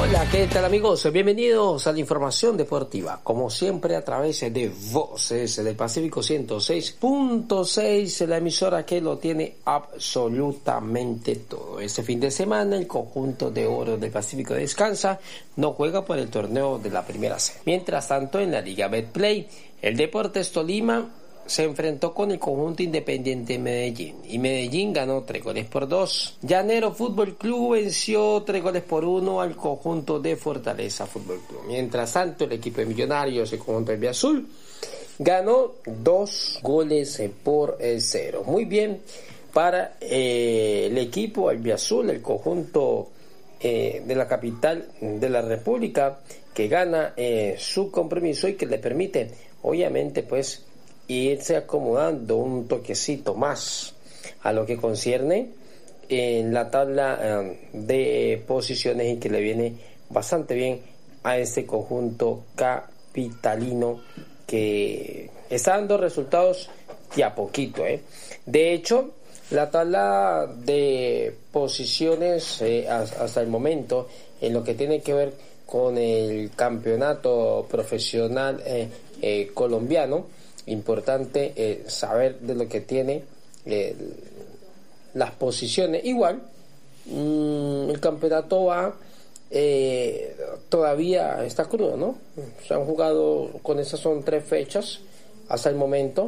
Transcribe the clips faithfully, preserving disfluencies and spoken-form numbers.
Hola, ¿qué tal amigos? Bienvenidos a la información deportiva, como siempre a través de Voces del Pacífico ciento seis punto seis, la emisora que lo tiene absolutamente todo. Este fin de semana el conjunto de oro del Pacífico descansa, no juega por el torneo de la primera C. Mientras tanto, en la Liga Betplay, el Deportes Tolima se enfrentó con el conjunto Independiente Medellín y Medellín ganó tres goles por dos. Llanero Fútbol Club venció tres goles por uno al conjunto de Fortaleza Fútbol Club. Mientras tanto, el equipo de Millonarios, el conjunto de Azul, ganó dos goles por cero. Muy bien para eh, el equipo albiazul, el conjunto eh, de la capital de la República, que gana eh, su compromiso y que le permite, obviamente, pues irse acomodando un toquecito más a lo que concierne en la tabla eh, de posiciones, y que le viene bastante bien a este conjunto capitalino que está dando resultados de a poquito. Eh. De hecho, la tabla de posiciones eh, hasta el momento en lo que tiene que ver con el campeonato profesional eh, eh, colombiano, importante eh, saber de lo que tiene eh, las posiciones. Igual mmm, el campeonato va eh, todavía está crudo, ¿no? Se han jugado, con esas son tres fechas hasta el momento.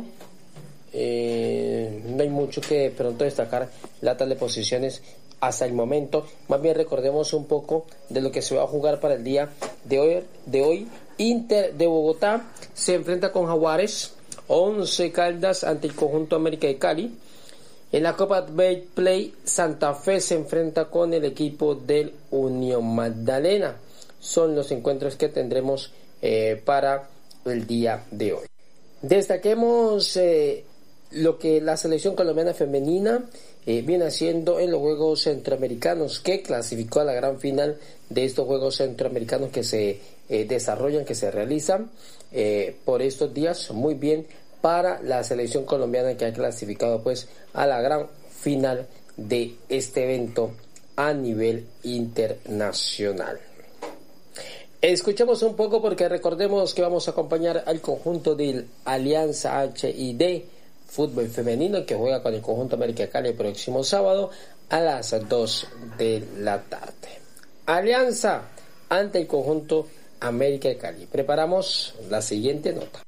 Eh, no hay mucho que pronto destacar la tabla de posiciones hasta el momento. Más bien recordemos un poco de lo que se va a jugar para el día de hoy. De hoy Inter de Bogotá se enfrenta con Jaguares. Once Caldas ante el conjunto América de Cali. En la Copa Betplay, Santa Fe se enfrenta con el equipo del Unión Magdalena. Son los encuentros que tendremos eh, para el día de hoy. Destaquemos eh, lo que la selección colombiana femenina eh, viene haciendo en los Juegos Centroamericanos, que clasificó a la gran final de estos Juegos Centroamericanos que se eh, desarrollan, que se realizan eh, por estos días. Muy bien para la selección colombiana, que ha clasificado pues a la gran final de este evento a nivel internacional. Escuchemos un poco, porque recordemos que vamos a acompañar al conjunto del Alianza H I D Fútbol Femenino, que juega con el conjunto América de Cali el próximo sábado a las dos de la tarde. Alianza ante el conjunto América de Cali. Preparamos la siguiente nota.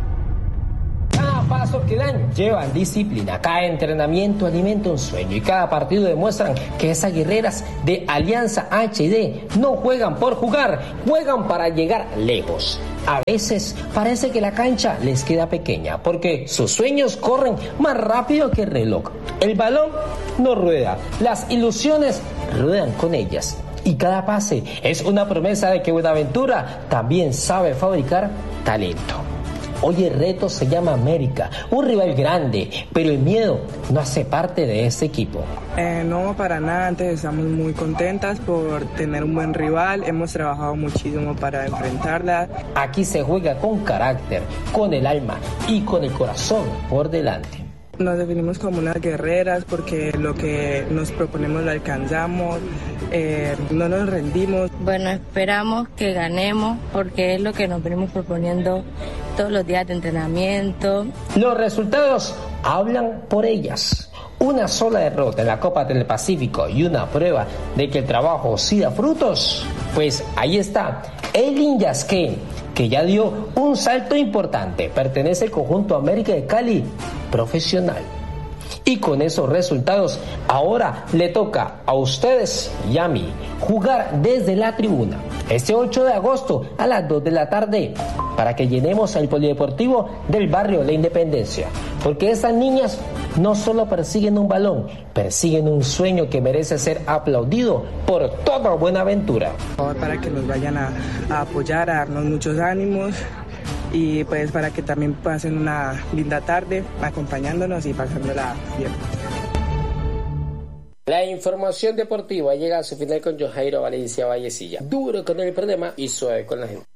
Cada paso que dan llevan disciplina, cada entrenamiento alimenta un sueño, y cada partido demuestran que esas guerreras de Alianza H I D no juegan por jugar, juegan para llegar lejos. A veces parece que la cancha les queda pequeña, porque sus sueños corren más rápido que el reloj. El balón no rueda, las ilusiones ruedan con ellas. Y cada pase es una promesa de que Buenaventura también sabe fabricar talento. Hoy el reto se llama América, un rival grande, pero el miedo no hace parte de este equipo. Eh, no, para nada. Antes estamos muy contentas por tener un buen rival, hemos trabajado muchísimo para enfrentarla. Aquí se juega con carácter, con el alma y con el corazón por delante. Nos definimos como unas guerreras porque lo que nos proponemos lo alcanzamos, eh, no nos rendimos. Bueno, esperamos que ganemos porque es lo que nos venimos proponiendo todos los días de entrenamiento. Los resultados hablan por ellas. Una sola derrota en la Copa del Pacífico y una prueba de que el trabajo sí da frutos. Pues ahí está el Inyasquén, que ya dio un salto importante. Pertenece al conjunto América de Cali profesional. Y con esos resultados, ahora le toca a ustedes y a mí jugar desde la tribuna este ocho de agosto a las dos de la tarde, para que llenemos el polideportivo del barrio La Independencia, porque estas niñas no solo persiguen un balón, persiguen un sueño que merece ser aplaudido por toda Buenaventura. Para que nos vayan a, a apoyar, a darnos muchos ánimos, y pues para que también pasen una linda tarde acompañándonos y pasándola bien. La información deportiva llega a su final con Johairo Valencia Vallecilla. Duro con el problema y suave con la gente.